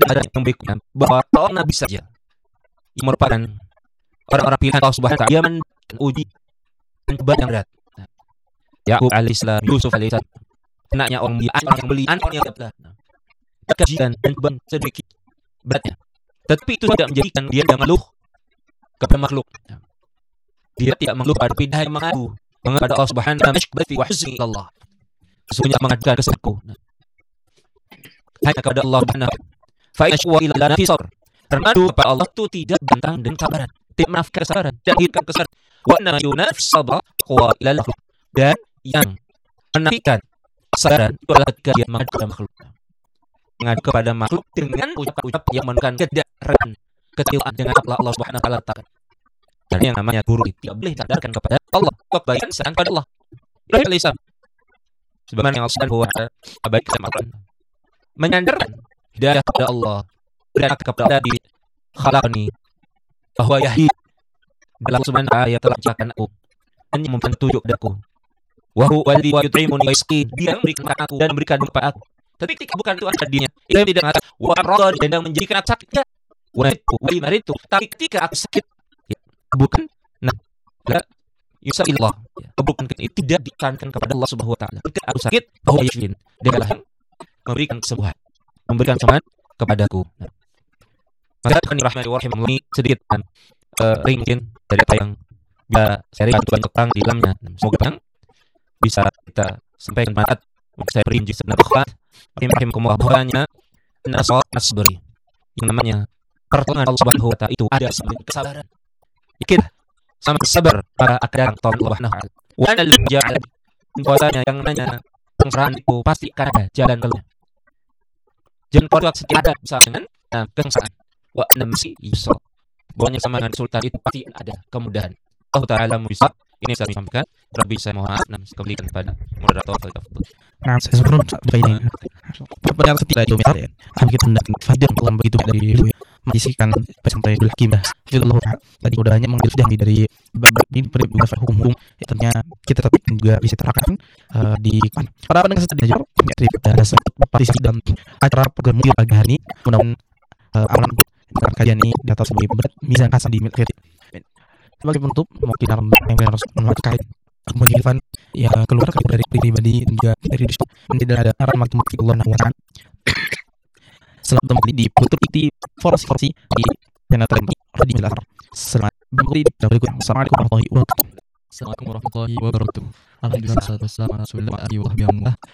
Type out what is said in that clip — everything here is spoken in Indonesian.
ada yang berikutnya bahwa orang Nabi saja yang merupakan orang-orang pilihan Allah Subhanahu wa taala, dia uji dan cobaan yang berat. Yakub alaihissalam, Yusuf alaihissalam, anaknya orang yang beli, anak yang dapat kajian dan cobaan sedikit beratnya. Tetapi itu tidak menjadikan dia mengeluh kepada makhluk. Dia tidak mengeluh pada pindah yang mengadu kepada Allah Subhanahu wa taala, mashkubati wa huzni Allah. Sesungguhnya mengadukan kesesaku hanya kepada Allah Subhanahu wa taala. Fa yashwa ila nafsir. Bermadu kepada Allah itu tidak bentang dan kesabaran, tidak menafikan kesabaran, tidak menghidupkan kesabaran. Wa anna yunafis sabra huwa ila al-makhluk. Dan yang menafikan kesabaran itu adalah ketika dia mengadu kepada makhluk. Mengadu kepada makhluk dengan ucapan-ucapan yang menunjukkan kederaan, ketilaan dengan Allah Subhanahu wa taala letakkan. Dan yang namanya guru tidak boleh disandarkan kepada Allah, kebaikan serang kepada Allah. Ibrahim alaihissalam, sebagaimana yang Allah Subhanahu wa taala abaikan Al-Qur'an, menyandarkan hidayah kepada Allah, berikan kepada Allah di khalaqani bahwa yahdi dalam Subhanahu wa taala yang telah menciptakan aku dan yang memberikan petunjuk kepadaku. Wa huwa alladhi yut'imuni wa yasqini, dia memberikan makan aku dan memberikan kepada aku. Tapi ketika bukan itu adanya, Ibrahim tidak mengatakan wa radha dan menjadikan aku sakit. Wa maritu, tapi ketika aku sakit bukan la yusalillah, bukan itu tidak dikankan kepada Allah Subhanahu wa taala. Ketika aku sakit bahwa yashfin, dia adalah yang memberikan kesembuhan, memberikan kesembuhan kepadaku. Maka akan dirahmati warahmatullahi sedikit ringkin dari apa yang saya rindu banyak tentang di dalamnya. Semoga yang bisa kita sampaikan manfaat. Saya perinci sebenarnya rahimakumullah bahwanya nasbari yang namanya pertolongan Allah Subhanahu wa taala itu ada sebelum kesabaran. Yakin sama sabar para akan tolong Allah Subhanahu wa taala. Wa anal ja'al bahwasanya yang namanya kesengsaraan itu pasti akan ada jalan keluar. Jangan kuat setiap ada bersama dengan kesengsaraan. Wa namsi yusra. Bahwanya sama dengan sultan itu pasti ada kemudahan. Allah Ta'ala bisa. Ini saya sampaikan. Rabbi saya mohon maaf kembalikan kepada moderator. Nah, saya sebelum ini pada ketika itu misalnya kita hendak faedah dalam begitu dari mengisikan sampai Hakim Allah tadi udah hanya mengambil sudah dari ini pada hukum-hukum ternyata kita tetap juga bisa terapkan di para pendengar setia pada saat partisipasi dalam acara program pagi hari ini mudah-mudahan amalan kajian ini di atas sebagai berat mizan hasan di milik sebagai penutup mungkin yang harus memakai kemudian yang keluar dari pribadi dan juga dari tidak ada arahan makhluk Allah Taala. Selamat kembali di Putur Ikti Forsi di channel Radio Milar. Selamat kembali di berikut. Assalamualaikum warahmatullahi wabarakatuh. Assalamualaikum warahmatullahi wabarakatuh. Alhamdulillah wassalatu wassalamu ala Rasulillah wa alihi wa sahbihi.